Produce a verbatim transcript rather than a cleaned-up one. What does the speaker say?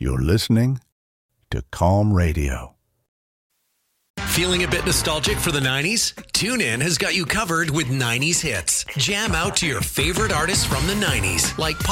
You're listening to Calm Radio. Feeling a bit nostalgic for the nineties? TuneIn has got you covered with nineties hits. Jam out to your favorite artists from the nineties, like